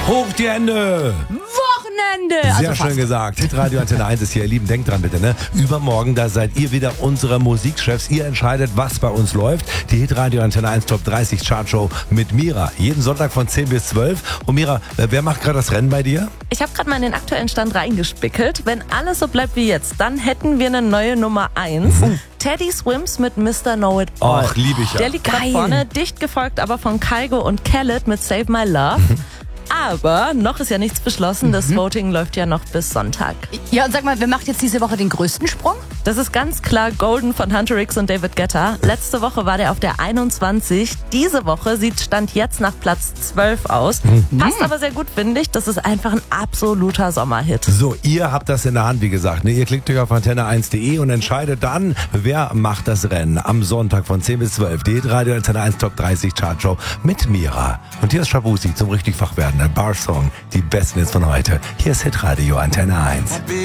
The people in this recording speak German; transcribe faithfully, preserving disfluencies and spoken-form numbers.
Hoch die Hände! Wochenende! Sehr also schön fast. gesagt. Hitradio Antenne eins ist hier, ihr Lieben. Denkt dran bitte, ne? Übermorgen, da seid ihr wieder unsere Musikchefs. Ihr entscheidet, was bei uns läuft. Die Hitradio Antenne eins Top dreißig Chartshow mit Mira. Jeden Sonntag von zehn bis zwölf. Und Mira, wer macht gerade das Rennen bei dir? Ich habe gerade mal in den aktuellen Stand reingespickelt. Wenn alles so bleibt wie jetzt, dann hätten wir eine neue Nummer eins. Mhm. Teddy Swims mit Mister Know It All. Ach, liebe ich ja. Der liegt gerade vorne, dicht gefolgt aber von Kygo und Khaled mit Save My Love. Aber noch ist ja nichts beschlossen. Das mhm. Voting läuft ja noch bis Sonntag. Ja, und sag mal, wer macht jetzt diese Woche den größten Sprung? Das ist ganz klar Golden von Hunter X und David Guetta. Letzte Woche war der auf der einundzwanzig. Diese Woche sieht Stand jetzt nach Platz zwölf aus. Mhm. Passt aber sehr gut, finde ich. Das ist einfach ein absoluter Sommerhit. So, ihr habt das in der Hand, wie gesagt. Ne? Ihr klickt euch auf antenne eins punkt de und entscheidet dann, wer macht das Rennen. Am Sonntag von zehn bis zwölf. Die Hitradio Antenne eins Top dreißig Chartshow mit Mira. Und hier ist Shabuzi zum richtig Fachwerden. Ein Bar-Song. Die besten ist von heute. Hier ist Hitradio Antenne eins.